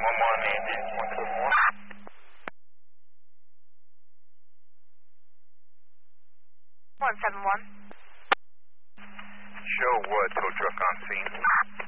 911 Andy 171. 171. Show what tow truck on scene.